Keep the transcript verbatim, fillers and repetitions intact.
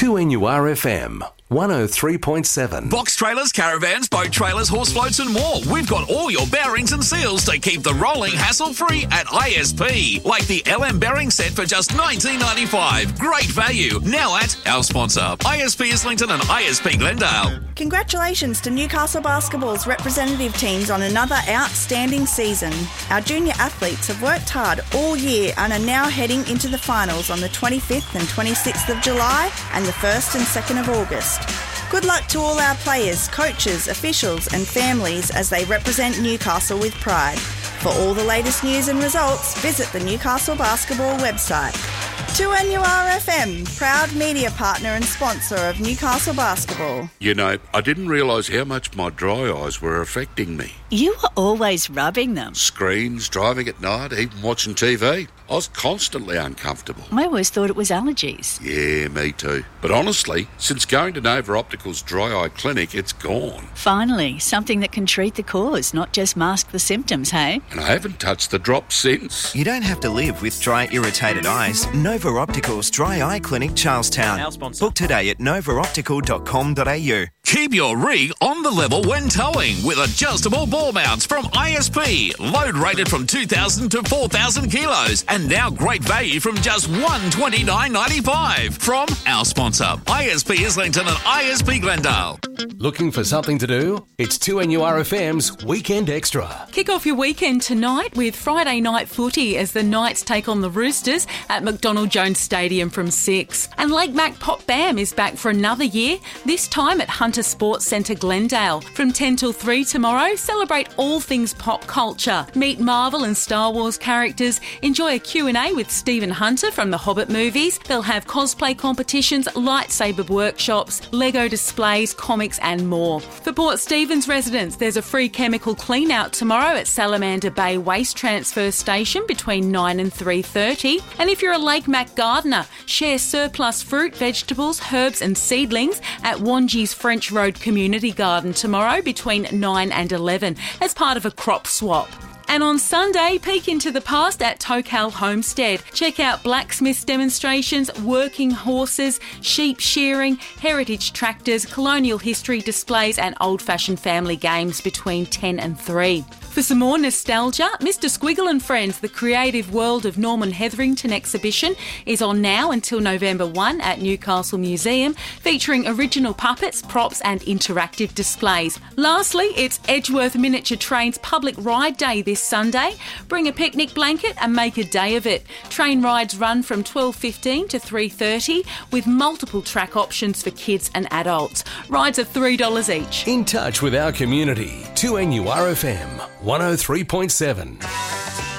two N U R F M, one oh three point seven. Box trailers, caravans, boat trailers, horse floats and more. We've got all your bearings and seals to keep the rolling hassle-free at I S P. Like the L M bearing set for just nineteen ninety-five. Great value. Now at our sponsor, I S P Islington and I S P Glendale. Congratulations to Newcastle Basketball's representative teams on another outstanding season. Our junior athletes have worked hard all year and are now heading into the finals on the twenty-fifth and twenty-sixth of July and the first and second of August. Good luck to all our players, coaches, officials and families as they represent Newcastle with pride. For all the latest news and results, visit the Newcastle Basketball website. two N U R F M, proud media partner and sponsor of Newcastle Basketball. You know, I didn't realise how much my dry eyes were affecting me. You were always rubbing them. Screens, driving at night, even watching T V. I was constantly uncomfortable. I always thought it was allergies. Yeah, me too. But honestly, since going to Nova Optical's Dry Eye Clinic, it's gone. Finally, something that can treat the cause, not just mask the symptoms, hey? And I haven't touched the drops since. You don't have to live with dry, irritated eyes. Nova Optical's Dry Eye Clinic, Charlestown. Our sponsor. Book today at nova optical dot com dot a u. Keep your rig on the level when towing with adjustable ball mounts from I S P. Load rated from two thousand to four thousand kilos. And now great value from just one hundred twenty-nine dollars ninety-five from our sponsor, I S P Islington and I S P Glendale. Looking for something to do? It's two N U R F M's Weekend Extra. Kick off your weekend tonight with Friday night footy as the Knights take on the Roosters at McDonald Jones Stadium from six. And Lake Mac Pop Bam is back for another year, this time at Hunter Sports Centre Glendale. From ten till three tomorrow, celebrate all things pop culture. Meet Marvel and Star Wars characters, enjoy a Q and A with Stephen Hunter from the Hobbit movies. They'll have cosplay competitions, lightsaber workshops, Lego displays, comics and more. For Port Stephens residents, there's a free chemical clean out tomorrow at Salamander Bay Waste Transfer Station between nine and three thirty. And if you're a Lake Mac gardener, share surplus fruit, vegetables, herbs and seedlings at Wangee's French Road Community Garden tomorrow between nine and eleven as part of a crop swap. And on Sunday, peek into the past at Tocal Homestead. Check out blacksmiths demonstrations, working horses, sheep shearing, heritage tractors, colonial history displays and old-fashioned family games between ten and three. For some more nostalgia, Mister Squiggle and Friends, the Creative World of Norman Hetherington exhibition is on now until November first at Newcastle Museum, featuring original puppets, props and interactive displays. Lastly, it's Edgeworth Miniature Trains Public Ride Day this Sunday. Bring a picnic blanket and make a day of it. Train rides run from twelve fifteen to three thirty with multiple track options for kids and adults. Rides are three dollars each. In touch with our community, two N U R F M, one oh three point seven.